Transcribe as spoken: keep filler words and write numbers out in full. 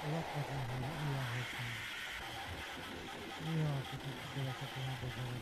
Alapvetően, hogy ilyen, hogyha néha kicsit bele kell tenni a